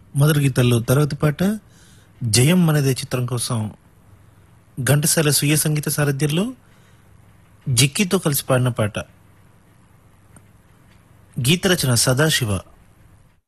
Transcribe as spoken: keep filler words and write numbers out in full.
మొదటి గీతాల్లో తర్వాతి పాట జయం అనేదే చిత్రం కోసం ఘంటసాల స్వీయ సంగీత సారథ్యంలో జిక్కితో కలిసి పాడిన పాట. గీత రచన సదాశివ.